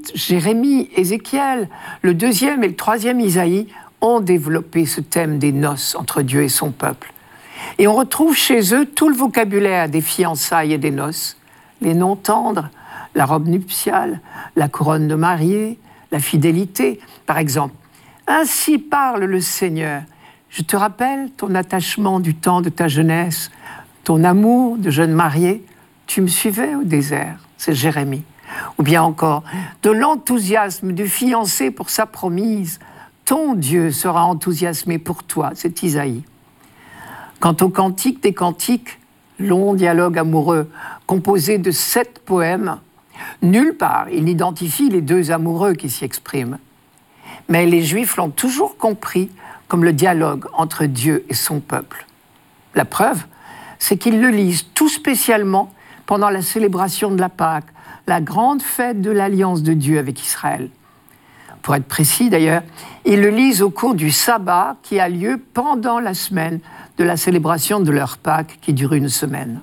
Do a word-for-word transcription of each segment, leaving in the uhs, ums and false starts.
ensuite, Jérémie, Ézéchiel, le deuxième et le troisième Isaïe ont développé ce thème des noces entre Dieu et son peuple. Et on retrouve chez eux tout le vocabulaire des fiançailles et des noces, les noms tendres, la robe nuptiale, la couronne de mariée, la fidélité, par exemple. Ainsi parle le Seigneur. Je te rappelle ton attachement du temps de ta jeunesse, ton amour de jeune mariée. Tu me suivais au désert, c'est Jérémie. Ou bien encore, de l'enthousiasme du fiancé pour sa promise. Ton Dieu sera enthousiasmé pour toi, c'est Isaïe. Quant au Cantique des Cantiques, long dialogue amoureux composé de sept poèmes, nulle part il n'identifie les deux amoureux qui s'y expriment. Mais les Juifs l'ont toujours compris comme le dialogue entre Dieu et son peuple. La preuve, c'est qu'ils le lisent tout spécialement pendant la célébration de la Pâque, la grande fête de l'alliance de Dieu avec Israël. Pour être précis d'ailleurs, ils le lisent au cours du sabbat qui a lieu pendant la semaine de la célébration de leur Pâque qui dure une semaine.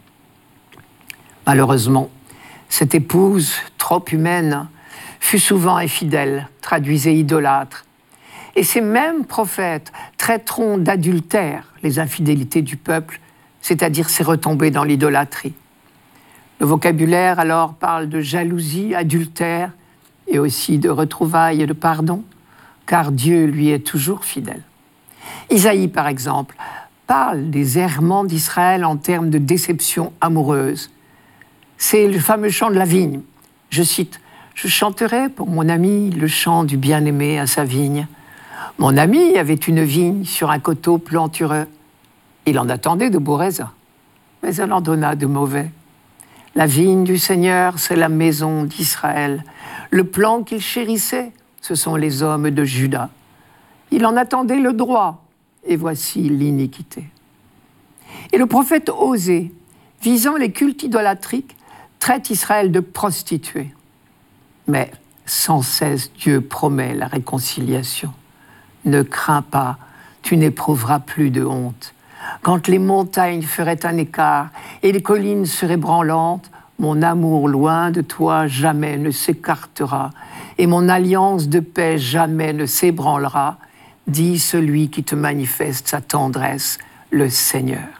Malheureusement, cette épouse trop humaine fut souvent infidèle, traduisait idolâtre. Et ces mêmes prophètes traiteront d'adultère les infidélités du peuple, c'est-à-dire ses retombées dans l'idolâtrie. Le vocabulaire alors parle de jalousie, adultère, et aussi de retrouvailles et de pardon, car Dieu lui est toujours fidèle. Isaïe, par exemple, parle des errements d'Israël en termes de déception amoureuse. C'est le fameux chant de la vigne. Je cite, « Je chanterai pour mon ami le chant du bien-aimé à sa vigne. Mon ami avait une vigne sur un coteau plantureux. Il en attendait de beaux raisins, mais elle en donna de mauvais. La vigne du Seigneur, c'est la maison d'Israël. Le plan qu'il chérissait, ce sont les hommes de Juda. Il en attendait le droit, et voici l'iniquité. » Et le prophète Osée, visant les cultes idolâtriques, traite Israël de prostituée. Mais sans cesse, Dieu promet la réconciliation. Ne crains pas, tu n'éprouveras plus de honte. Quand les montagnes feraient un écart et les collines seraient branlantes, mon amour loin de toi jamais ne s'écartera et mon alliance de paix jamais ne s'ébranlera, dit celui qui te manifeste sa tendresse, le Seigneur.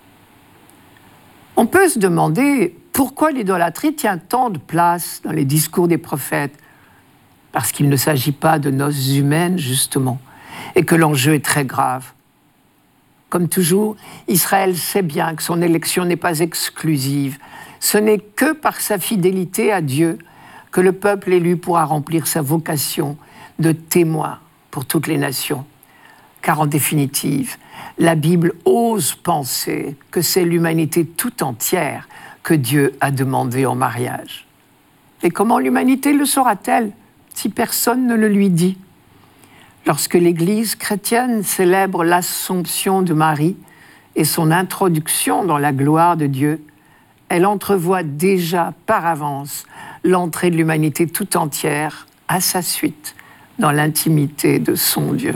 On peut se demander pourquoi l'idolâtrie tient tant de place dans les discours des prophètes. Parce qu'il ne s'agit pas de noces humaines, justement, et que l'enjeu est très grave. Comme toujours, Israël sait bien que son élection n'est pas exclusive. Ce n'est que par sa fidélité à Dieu que le peuple élu pourra remplir sa vocation de témoin pour toutes les nations. Car en définitive, la Bible ose penser que c'est l'humanité tout entière que Dieu a demandé en mariage. Et comment l'humanité le saura-t-elle si personne ne le lui dit ? Lorsque l'Église chrétienne célèbre l'Assomption de Marie et son introduction dans la gloire de Dieu, elle entrevoit déjà par avance l'entrée de l'humanité tout entière à sa suite dans l'intimité de son Dieu.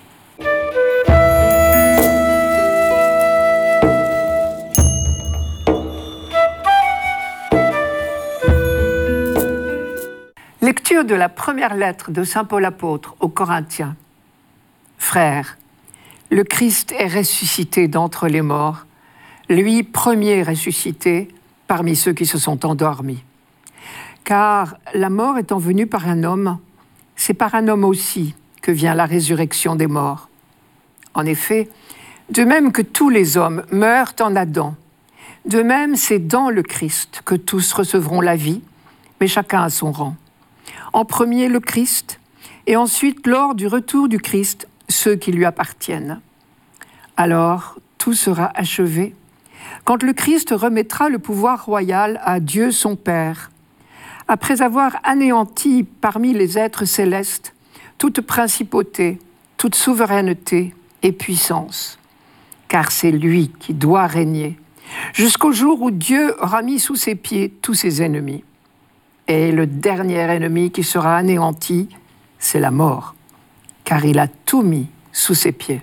Lecture de la première lettre de saint Paul apôtre aux Corinthiens. Frères, le Christ est ressuscité d'entre les morts, lui premier ressuscité parmi ceux qui se sont endormis. Car la mort étant venue par un homme, c'est par un homme aussi que vient la résurrection des morts. En effet, de même que tous les hommes meurent en Adam, de même c'est dans le Christ que tous recevront la vie, mais chacun à son rang. En premier le Christ, et ensuite, lors du retour du Christ, ceux qui lui appartiennent. Alors, tout sera achevé, quand le Christ remettra le pouvoir royal à Dieu son Père, après avoir anéanti parmi les êtres célestes toute principauté, toute souveraineté et puissance. Car c'est lui qui doit régner, jusqu'au jour où Dieu aura mis sous ses pieds tous ses ennemis. Et le dernier ennemi qui sera anéanti, c'est la mort, car il a tout mis sous ses pieds.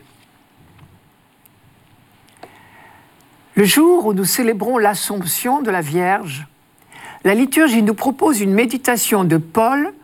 Le jour où nous célébrons l'Assomption de la Vierge, La liturgie nous propose une méditation de Paul